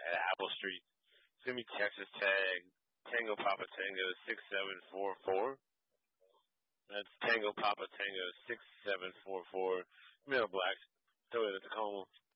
at Apple Street. It's gonna be Texas Tag, Tango Papa Tango 6744. That's Tango Papa Tango 6744. Middle Blacks, Toyota Tacoma.